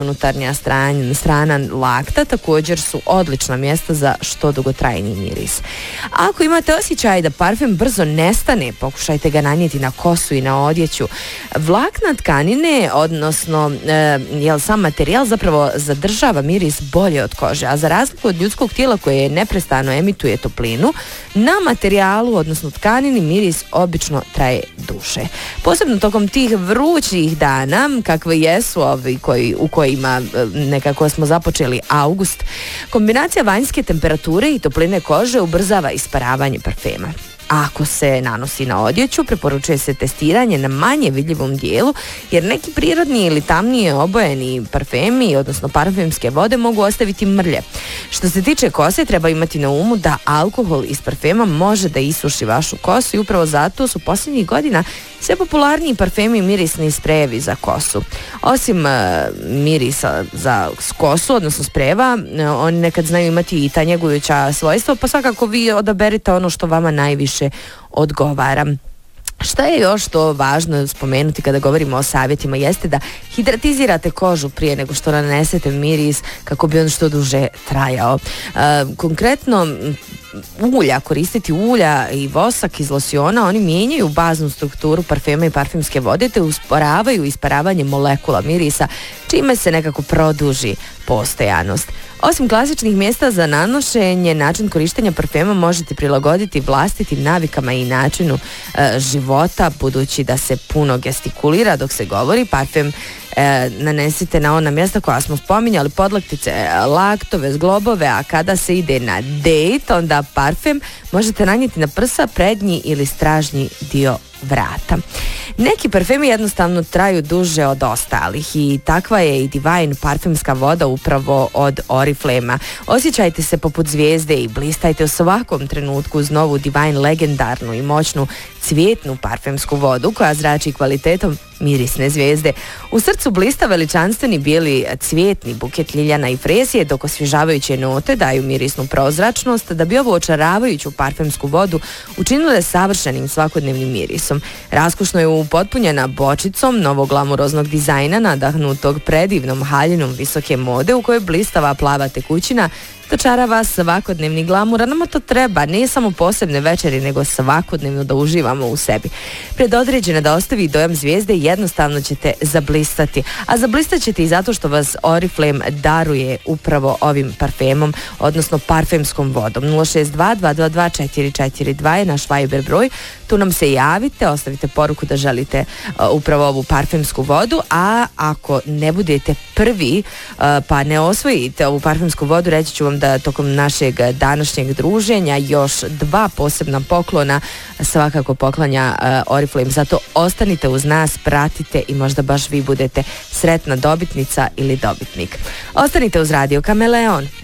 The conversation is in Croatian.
unutarnja strana lakta također su odlična mjesta za što dugotrajniji miris. Ako imate osjećaj da parfem brzo nestane, pokušajte ga nanijeti na kosu i na odjeću. Vlakna tkanine, odnosno sam materijal zapravo zadržava miris bolje od kože, a za razliku od ljudskog tijela koje neprestano emituje toplinu, na materijalu, odnosno tkanini, miris obično traje duže. Posebno tokom tih vrućih dana, kakve jesu ovi u kojima nekako smo započeli august, kombinacija vanjske temperature i topline kože ubrzava isparavanje parfema. Ako se nanosi na odjeću, preporučuje se testiranje na manje vidljivom dijelu, jer neki prirodni ili tamnije obojeni parfemi, odnosno parfemske vode, mogu ostaviti mrlje. Što se tiče kose, treba imati na umu da alkohol iz parfema može da isuši vašu kosu i upravo zato su posljednjih godina sve popularniji parfemi i mirisni sprejevi za kosu. Osim mirisa za kosu, odnosno sprejeva, oni nekad znaju imati i ta njegujuća svojstva, pa svakako vi odaberite ono što vama najviše odgovara. Šta je još to važno spomenuti kada govorimo o savjetima jeste da hidratizirate kožu prije nego što nanesete miris kako bi on što duže trajao. Konkretno ulja, koristiti ulja i vosak iz losiona, oni mijenjaju baznu strukturu parfema i parfemske vode te usporavaju isparavanje molekula mirisa, čime se nekako produži postojanost. Osim klasičnih mjesta za nanošenje, način korištenja parfema možete prilagoditi vlastitim navikama i načinu života, budući da se puno gestikulira dok se govori. Parfem nanesite na ona mjesta koja smo spominjali, podlaktice, laktove, zglobove, a kada se ide na dejt, onda parfem možete nanijeti na prsa, prednji ili stražnji dio vrata. Neki parfemi jednostavno traju duže od ostalih i takva je i Divine parfemska voda upravo od Oriflame-a. Osjećajte se poput zvijezde i blistajte u svakom trenutku uz novu Divine legendarnu i moćnu cvjetnu parfemsku vodu koja zrači kvalitetom mirisne zvijezde. U srcu blista veličanstveni bijeli cvjetni buket ljiljana i fresije, dok osvježavajuće note daju mirisnu prozračnost da bi ovu očaravajuću parfemsku vodu učinile savršenim svakodnevnim mirisom. Raskošno je upotpunjena bočicom novog glamuroznog dizajna nadahnutog predivnom haljinom visoke mode u kojoj blistava plava tekućina dočarava svakodnevni glamur, a nama to treba, ne samo posebne večeri, nego svakodnevno da uživamo u sebi. Predodređena da ostavi dojam zvijezde, jednostavno ćete zablistati, a zablistat ćete i zato što vas Oriflame daruje upravo ovim parfemom, odnosno parfemskom vodom. 062-222-442 je naš Viber broj, tu nam se javite, ostavite poruku da želite upravo ovu parfemsku vodu, a ako ne budete prvi pa ne osvojite ovu parfemsku vodu, reći ću vam da tokom našeg današnjeg druženja još 2 posebna poklona svakako poklanja Oriflame. Zato ostanite uz nas, pratite i možda baš vi budete sretna dobitnica ili dobitnik. Ostanite uz Radio Kameleon.